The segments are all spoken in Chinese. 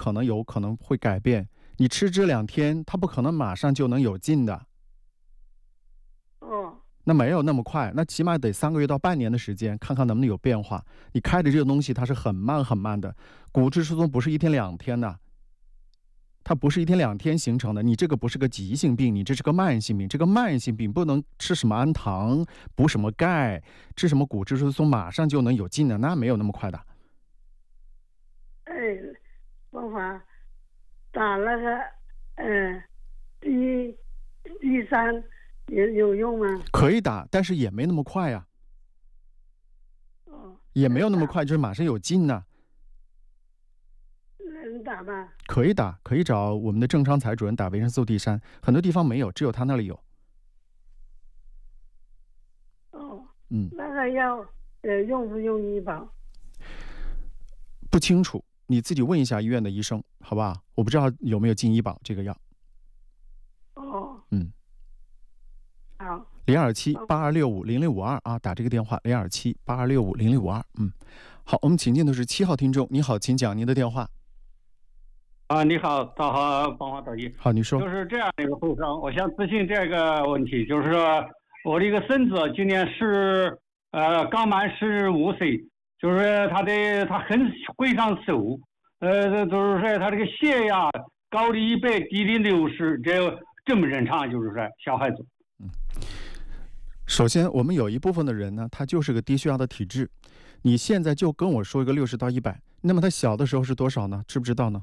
有可能会改变。你吃这2天，它不可能马上就能有劲的。那没有那么快，那起码得3个月到半年的时间，看看能不能有变化。你开的这个东西它是很慢很慢的，骨质疏松不是1天2天的，它不是1天2天形成的。你这个不是个急性病，你这是个慢性病。这个慢性病不能吃什么氨糖，补什么钙，治什么骨质疏松，马上就能有劲的，那没有那么快的。 方法打那个D3也有用吗？ 可以打，但是也没那么快呀。也没有那么快，就是马上有劲呢。 能打吗？ 可以打，可以找我们的郑昌才主任打维生素 D3，很多地方没有，只有他那里有。 那个药用不用医保？ 不清楚，你自己问一下医院的医生，好吧？我不知道有没有进医保这个药。 好。 02782650052啊，打这个电话02782650052。好，我们请进的是7号听众，你好，请讲您的电话。 你好，大好，帮我导医。 好，你说。 就是这样的一个后生，我想咨询这个问题，就是说我这个孙子今年刚满15岁，就是他很会上手，就是说他这个血压高的100，低的60，这正不正常？就是说小孩子。 首先，我们有一部分的人呢，他就是个低血压的体质。你现在就跟我说一个60到100，那么他小的时候是多少呢？知不知道呢？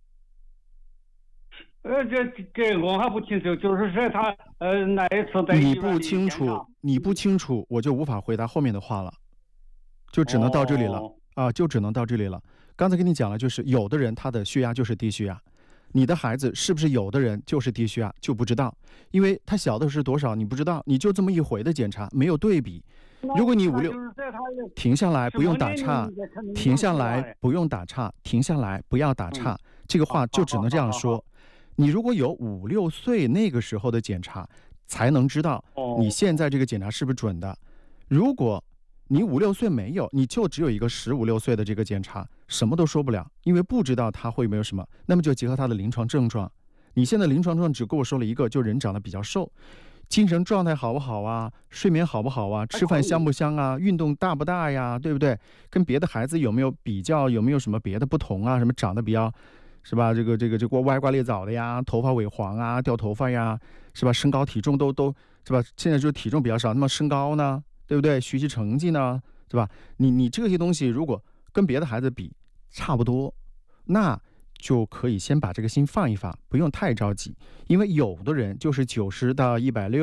这我还不清楚，就是说他哪一次在医院你不清楚，我就无法回答后面的话了，就只能到这里了就只能到这里了。刚才跟你讲了，就是有的人他的血压就是低血压。你的孩子是不是有的人就是低血压就不知道，因为他小的是多少你不知道，你就这么一回的检查没有对比。如果你56，停下来不用打岔，停下来不用打岔，停下来不要打岔，这个话就只能这样说。你如果有5、6岁那个时候的检查，才能知道你现在这个检查是不是准的。如果你5、6岁没有，你就只有一个15、16岁的这个检查，什么都说不了，因为不知道他会没有什么。那么就结合他的临床症状。你现在临床症状只跟我说了一个，就人长得比较瘦，精神状态好不好啊？睡眠好不好啊？吃饭香不香啊？运动大不大呀？对不对？跟别的孩子有没有比较？有没有什么别的不同啊？什么长得比较，是吧？这个歪瓜裂枣的呀，头发萎黄啊，掉头发呀，是吧？身高体重都是吧？现在就体重比较少，那么身高呢？对不对？学习成绩呢，是吧？你这些东西如果跟别的孩子比差不多，那就可以先把这个心放一放，不用太着急。因为有的人就是90到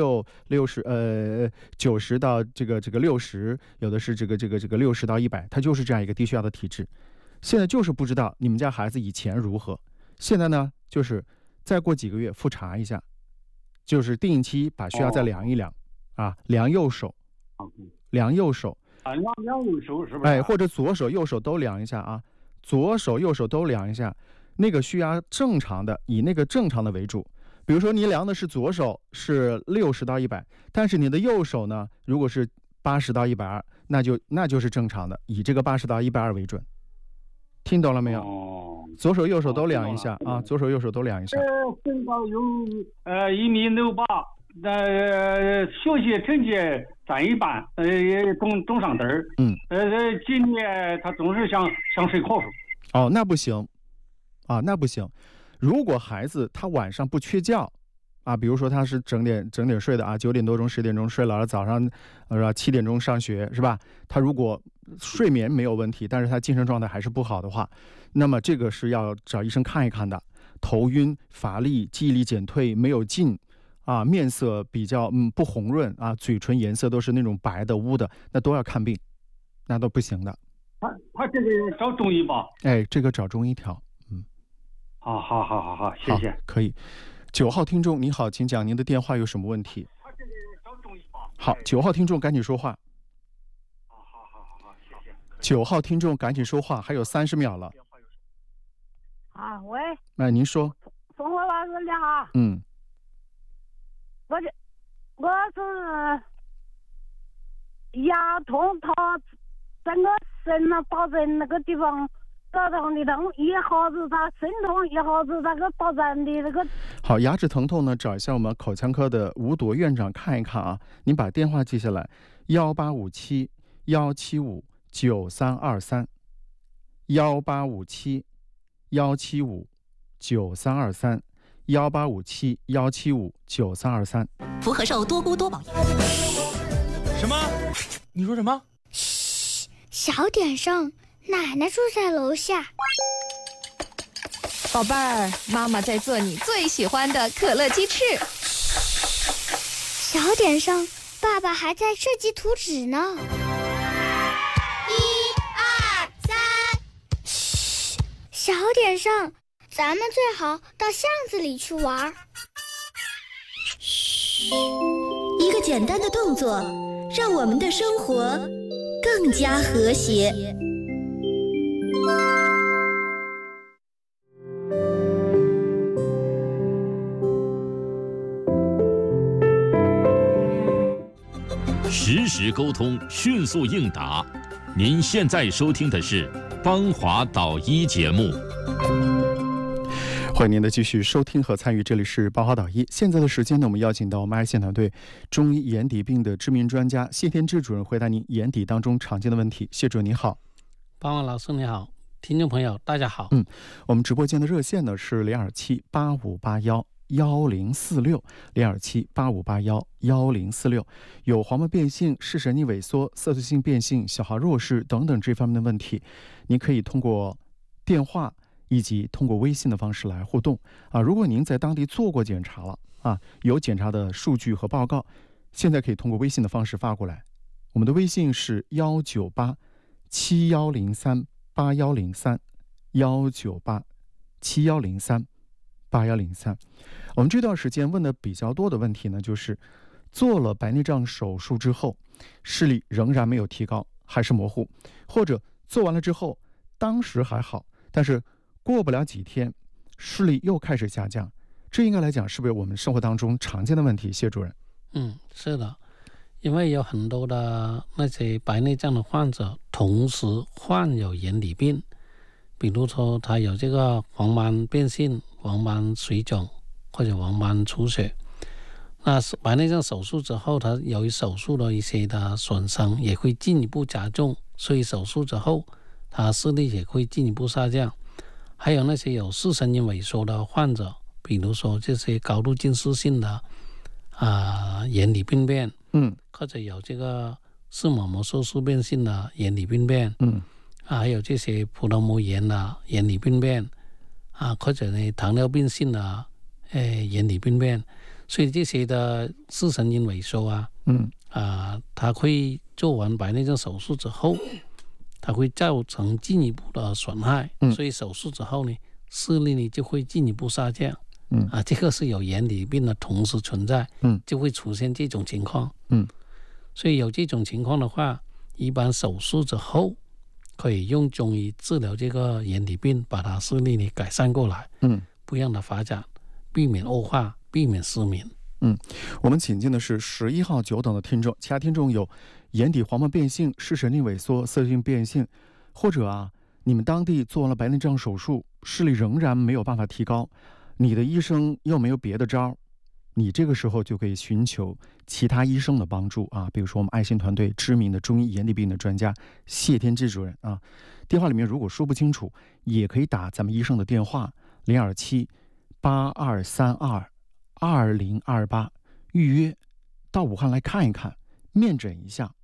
160，90到这个60，有的是这个60到100，他就是这样一个低血压的体质。现在就是不知道你们家孩子以前如何，现在呢就是再过几个月复查一下，就是定期把血压再量一量量右手。量右手量右手是不是？ 或者左手右手都量一下左手右手都量一下，那个血压正常的，以那个正常的为主。比如说你量的是左手是60到100，但是你的右手呢，如果是80到120，那就是正常的，以这个80到120为准。听懂了没有？左手右手都量一下左手右手都量一下。 身高有1.68米，学习成绩在一般，中上等儿。今年他总是想睡瞌睡。 那不行那不行。如果孩子他晚上不缺觉比如说他是整点睡的9点多钟10点钟睡了，早上7点钟上学，是吧？他如果睡眠没有问题，但是他精神状态还是不好的话，那么这个是要找医生看一看的。头晕乏力，记忆力减退，没有劲面色比较不红润嘴唇颜色都是那种白的污的，那都要看病，那都不行的。 他这个找中医吧？ 这个找中医调。 好，谢谢。 可以。9号听众你好，请讲您的电话有什么问题？好，9号听众赶紧说话。 好，谢谢。 9号听众赶紧说话，还有30秒了。 喂。 您说。 凤凰老师你好。我是牙痛，他整个肾保证那个地方头痛的痛，一下子他心痛，一下子那个突然的那个。 好，牙齿疼痛呢，找一下我们口腔科的吴铎院长看一看啊。您把电话记下来：1857-175-9323，1857-175-9323，1857-175-9323。 福和寿多菇多宝。 什么？你说什么？ 嘘，小点声，奶奶住在楼下。 宝贝儿，妈妈在做你最喜欢的可乐鸡翅。 小点声，爸爸还在设计图纸呢。1、2、3。嘘，小点声，咱们最好到巷子里去玩。 嘘，一个简单的动作，让我们的生活更加和谐。 实时沟通，迅速应答。您现在收听的是邦华导医节目。 欢迎您的继续收听和参与，这里是邦华导医。现在的时间呢，我们邀请到我们爱线团队中医眼底病的知名专家谢天志主任回答您眼底当中常见的问题。谢主任你好。 邦华老师你好，听众朋友大家好。 我们直播间的热线呢是027-8581-1046，027-8581-1046，有黄斑变性、视神经萎缩、色素性变性、小孩弱视等等这方面的问题，您可以通过电话以及通过微信的方式来互动啊。如果您在当地做过检查了啊，有检查的数据和报告，现在可以通过微信的方式发过来。我们的微信是198-7103-8103，198-7103-8103。我们这段时间问的比较多的问题呢，就是做了白内障手术之后，视力仍然没有提高，还是模糊，或者做完了之后当时还好，但是过不了几天视力又开始下降，这应该来讲是不是我们生活当中常见的问题？谢主任。 是的，因为有很多的那些白内障的患者同时患有眼底病，比如说他有这个黄斑变性、黄斑水肿或者黄斑出血。那白内障手术之后，他由于手术的一些的损伤也会进一步加重，所以手术之后他视力也会进一步下降。还有那些有视神经萎缩的患者，比如说这些高度近视性的眼底病变，或者有这个视网膜色素变性的眼底病变，还有这些葡萄膜炎的眼底病变或者呢糖尿病性的眼底病变。所以这些的视神经萎缩它会做完白内障手术之后，它会造成进一步的损害，所以手术之后呢，视力呢就会进一步下降。这个是有眼底病的同时存在，就会出现这种情况。所以有这种情况的话，一般手术之后可以用中医治疗这个眼底病，把它视力呢改善过来，不让它发展，避免恶化，避免失明。 我们请进的是11号、9等的听众，其他听众有眼底黄斑变性、视神经萎缩、色素性变性，或者你们当地做完了白内障手术，视力仍然没有办法提高，你的医生又没有别的招，你这个时候就可以寻求其他医生的帮助比如说我们爱心团队知名的中医眼底病的专家谢天志主任电话里面如果说不清楚，也可以打咱们医生的电话027-8232-2028，预约到武汉来看一看，面诊一下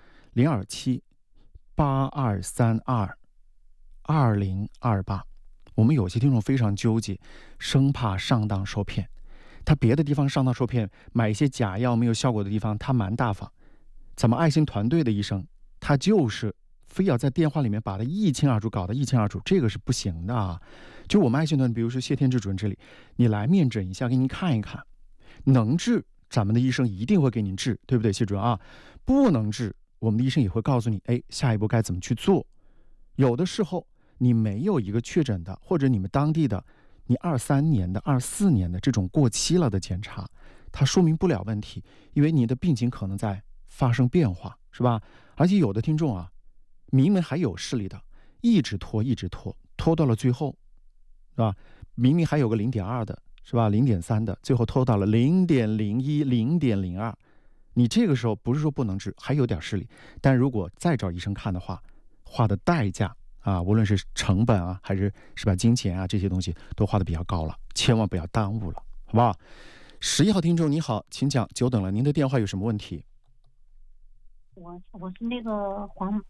027-8232-2028。我们有些听众非常纠结，生怕上当受骗。他别的地方上当受骗，买一些假药没有效果的地方，他蛮大方。咱们爱心团队的医生，他就是非要在电话里面把他一清二楚，搞得一清二楚，这个是不行的就我们爱心团，比如说谢天志主任这里，你来面诊一下，给您看一看，能治咱们的医生一定会给您治，对不对，谢主任不能治，我们的医生也会告诉你，下一步该怎么去做。有的时候你没有一个确诊的，或者你们当地的你23年的、24年的这种过期了的检查，它说明不了问题，因为你的病情可能在发生变化，是吧？而且有的听众明明还有视力的，一直拖， 拖到了最后，是吧？明明还有个0.2的，是吧？0.3的，最后拖到了0.01、0.02。你这个时候不是说不能治，还有点视力，但如果再找医生看的话，花的代价啊，无论是成本啊，还是吧金钱啊，这些东西都花的比较高了，千万不要耽误了，好不好？11号听众你好，请讲，久等了，您的电话有什么问题？ 我是那个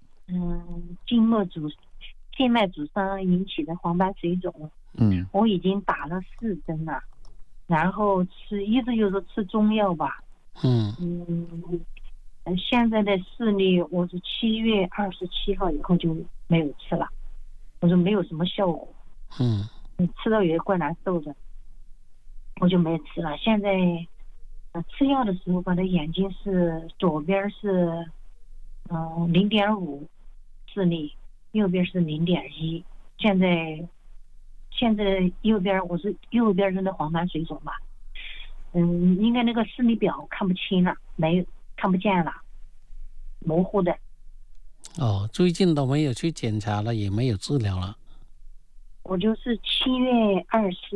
静脉阻塞引起的黄斑水肿，我已经打了4针了，然后一直就是吃中药吧，现在的视力我是7月27号以后就没有吃了，我说没有什么效果，吃到也怪难受的，我就没吃了。现在吃药的时候，我的眼睛是左边是0.5视力，右边是0.1。现在右边是那黄斑水肿吧，应该那个视力表看不清了，看不见了，模糊的。 最近都没有去检查了，也没有治疗了。 我就是7月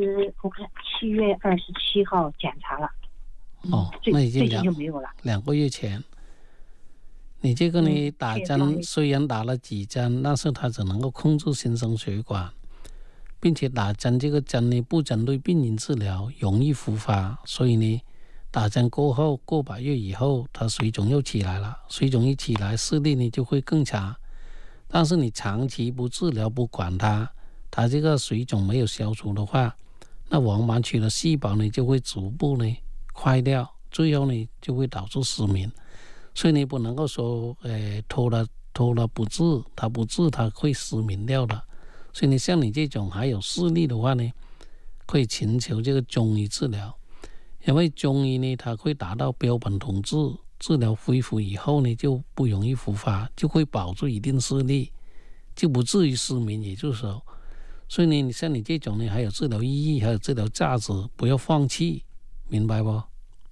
27号检查了。 那已经最近就没有了。 2个月前。你这个呢，打针虽然打了几针，但是它只能够控制新生血管，并且打针这个针呢不针对病因治疗，容易复发，所以呢打针过后过把月以后，它水肿又起来了，水肿一起来，视力呢就会更差。但是你长期不治疗不管它这个水肿没有消除的话，那黄斑区的细胞呢就会逐步呢坏掉，最后呢就会导致失明。所以你不能够说拖了不治，它不治它会失明掉的。所以你像你这种还有视力的话呢，可以寻求这个中医治疗，因为中医呢它会达到标本同治，治疗恢复以后呢就不容易复发，就会保住一定视力，就不至于失明，也就是说，所以呢你像你这种呢还有治疗意义，还有治疗价值，不要放弃，明白不？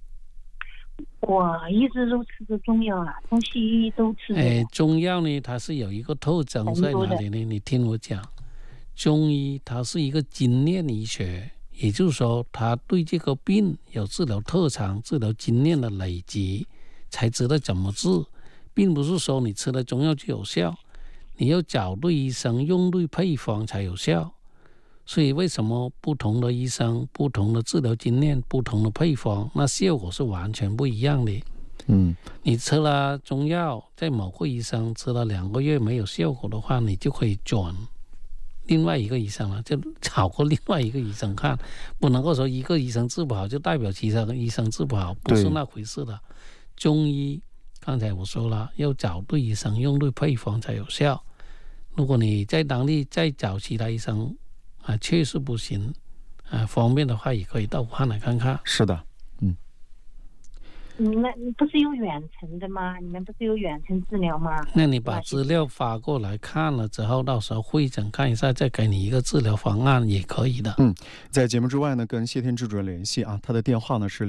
我一直都吃着中药了，中西医都吃着。 中药呢它是有一个特征在哪里呢？你听我讲，中医它是一个经验医学，也就是说它对这个病有治疗特长、治疗经验的累积，才知道怎么治，并不是说你吃了中药就有效，你要找对医生，用对配方才有效。所以为什么不同的医生、不同的治疗经验、不同的配方，那效果是完全不一样的。你吃了中药，在某个医生吃了2个月没有效果的话，你就可以转另外一个医生了，就找过另外一个医生看，不能够说一个医生治不好就代表其他的医生治不好，不是那回事的。中医刚才我说了，要找对医生，用对配方才有效。如果你在当地再找其他医生确实不行，方便的话也可以到武汉来看看。 是的， 你们不是有远程的吗？你们不是有远程治疗吗？ 那你把资料发过来看了之后，到时候会诊看一下，再给你一个治疗方案也可以的。 在节目之外呢，跟谢天志主任联系啊，他的电话呢是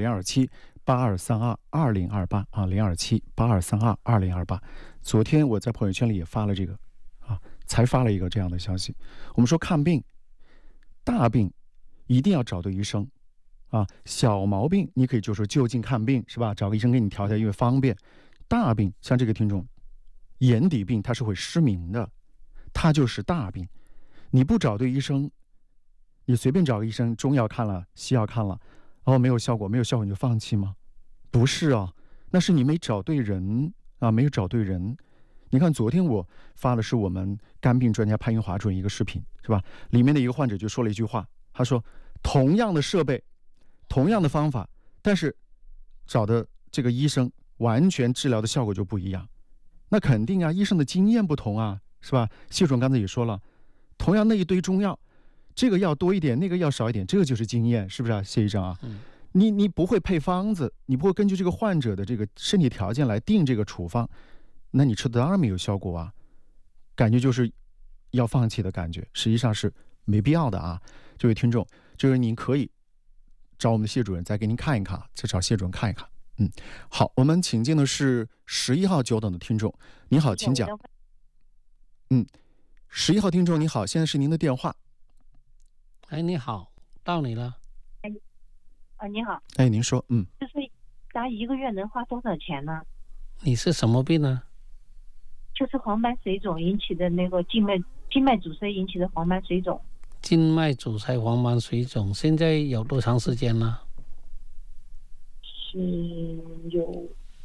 027-8232-2028啊，027-8232-2028。昨天我在朋友圈里也发了这个才发了一个这样的消息。我们说看病，大病一定要找对医生小毛病你可以就是就近看病，是吧？找个医生给你调调，因为方便。大病像这个听众，眼底病它是会失明的，它就是大病。你不找对医生，你随便找个医生，中药看了，西药看了，没有效果你就放弃吗？不是那是你没找对人没有找对人。你看昨天我发的是我们肝病专家潘云华主任一个视频，是吧？里面的一个患者就说了一句话，他说同样的设备，同样的方法，但是找的这个医生完全治疗的效果就不一样。那肯定医生的经验不同是吧？谢主任刚才也说了，同样那一堆中药，这个药多一点，那个药少一点，这个就是经验，是不是谢医生你不会配方子，你不会根据这个患者的这个身体条件来定这个处方，那你吃的当然没有效果感觉就是要放弃的感觉，实际上是没必要的这位听众，就是您可以找我们的谢主任再给您看一看，再找谢主任看一看。好，我们请进的是11号久等的听众，你好，请讲。 11号听众你好，现在是您的电话。 哎，你好，到你了。 你好。 哎，您说。 就是咱一个月能花多少钱呢？ 你是什么病呢？ 就是黄斑水肿引起的那个静脉阻塞引起的黄斑水肿。 静脉阻塞黄斑水肿，现在有多长时间了？ 是有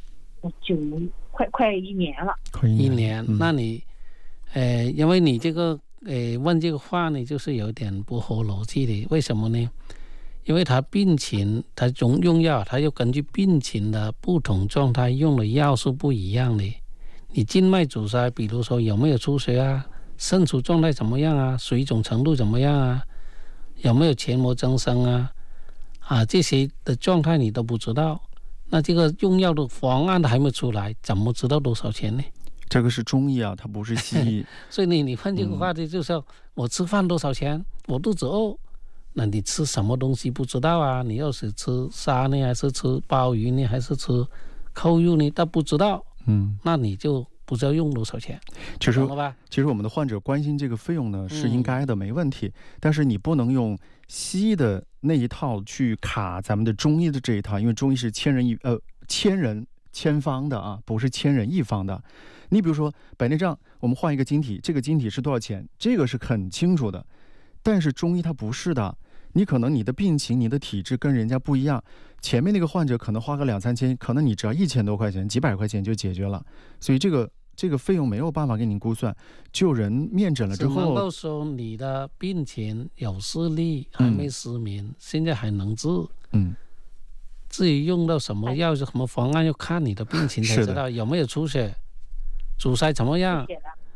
快1年了。 快1 年。那你因为你这个问这个话呢，就是有点不合逻辑的。为什么呢？因为他病情，他用药，他又根据病情的不同状态用的药是不一样的。你静脉阻塞，比如说有没有出血啊，渗出状态怎么样啊，水肿程度怎么样啊，有没有前膜增生啊，这些的状态你都不知道。那这个用药的方案还没出来，怎么知道多少钱呢？ 这个是中医啊，它不是西医。 所以你问这个话题就是我吃饭多少钱，我肚子饿，那你吃什么东西不知道啊？你要是吃沙呢，还是吃鲍鱼呢，还是吃扣肉呢？都不知道。那你就不知道用多少钱。 其实我们的患者关心这个费用呢是应该的，没问题。但是你不能用西医的那一套去卡咱们的中医的这一套，因为中医是千人千方的啊，不是千人一方的。你比如说白内障，我们换一个晶体，这个晶体是多少钱？这个是很清楚的。但是中医它不是的，你可能你的病情、你的体质跟人家不一样。前面那个患者可能花个2-3千，可能你只要1000多块钱、几百块钱就解决了。所以这个费用没有办法给您估算。就人面诊了之后， 只能够说你的病情有视力，还没失明，现在还能治。至于用到什么药、什么方案，要看你的病情才知道有没有出血。阻塞怎么样？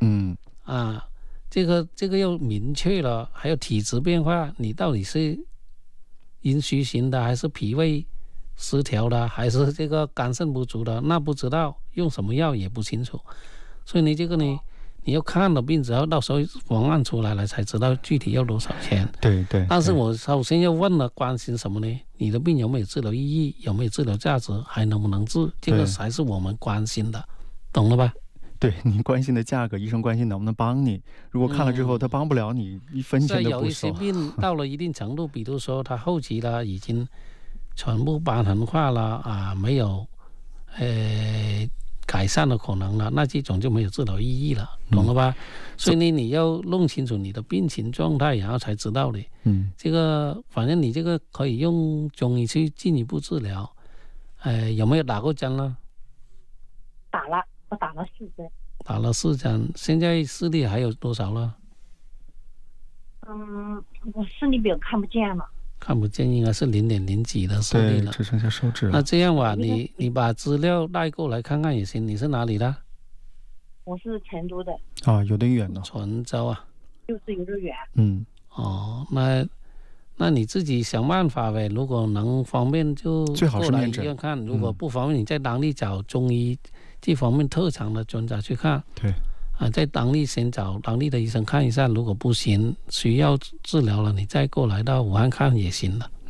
这个要明确了，还有体质变化，你到底是阴虚型的，还是脾胃失调的，还是这个肝肾不足的？那不知道，用什么药也不清楚。所以你这个呢，你要看了病之后，到时候方案出来了才知道具体要多少钱。 对。 但是我首先要问了，关心什么呢？你的病有没有治疗意义？有没有治疗价值？还能不能治？这个才是我们关心的，懂了吧？ 对，你关心的价格，医生关心能不能帮你。如果看了之后他帮不了你1分钱都不收。 有一些病到了一定程度，比如说他后期了已经全部瘢痕化了没有改善的可能了，那这种就没有治疗意义了，懂了吧？所以你要弄清楚你的病情状态，然后才知道的。这个反正你这个可以用中医去进一步治疗。有没有打过针呢？ 打了，我打了4针。 打了4针，现在视力还有多少了？ 我视力表看不见了。 看不见，应该是0.0几的视力了， 只剩下手指了。 那这样吧，你把资料带过来看看也行。你是哪里的？ 我是成都的。 有点远呢。 泉州啊。 就是有点远。 那你自己想办法呗。如果能方便就过来医院看，如果不方便，你在当地找中医这方面特长的专家去看。 对。 在当地先找当地的医生看一下，如果不行需要治疗了，你再过来到武汉看也行的。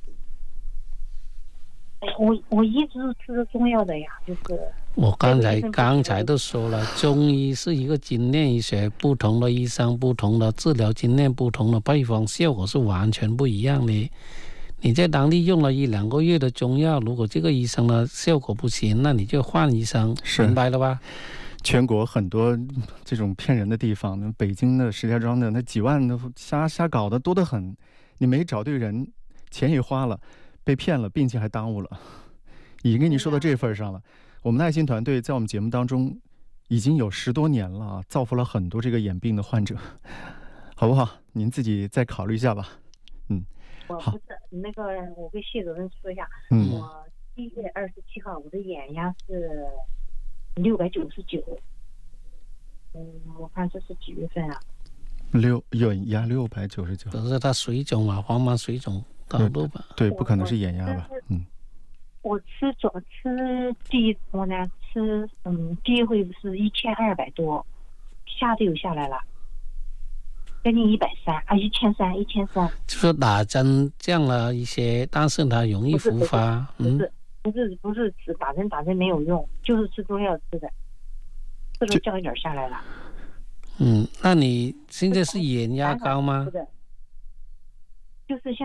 我一直吃着中药的呀，就是我刚才都说了，中医是一个经验医学，不同的医生、不同的治疗经验、不同的配方，效果是完全不一样的。你在当地用了1-2个月的中药，如果这个医生的效果不行，那你就换医生，明白了吧？ 全国很多这种骗人的地方，北京的、石家庄的那几万的瞎搞的多得很，你没找对人，钱也花了，被骗了，病情还耽误了。已经跟你说到这份上了。我们的爱心团队在我们节目当中已经有10多年了，造福了很多这个眼病的患者，好不好？您自己再考虑一下吧。 我不是那个，我跟谢主任说一下，我1月27号我的眼压是699，我看这是几月份啊眼压699， 都是他水肿嘛，黄斑水肿导致吧？ 对，不可能是眼压吧？ 我吃第一波呢，第一回是1200多，下都有下来了，将近130，1300， 就是打针降了一些，但是它容易复发。 不是吃打针没有用，就是吃中药吃的，这个降一点下来了。 那你现在是眼压高吗？ 就是像